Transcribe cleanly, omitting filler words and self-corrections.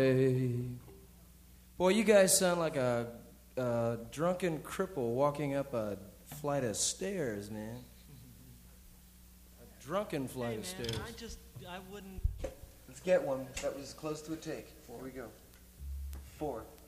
Hey. Boy, you guys sound like a drunken cripple walking up a flight of stairs, man. A drunken flight of stairs. I wouldn't. Let's get one that was close to a take. Here we go. 4.